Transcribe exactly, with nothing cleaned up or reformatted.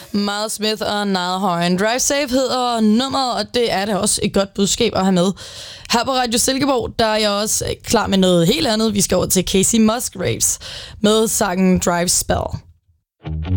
Miles Smith og Niall Horan. Drive Safe hedder nummeret, og det er da også et godt budskab at have med. Her på Radio Silkeborg, der er jeg også klar med noget helt andet. Vi skal over til Casey Musgraves med sangen Drive Spell.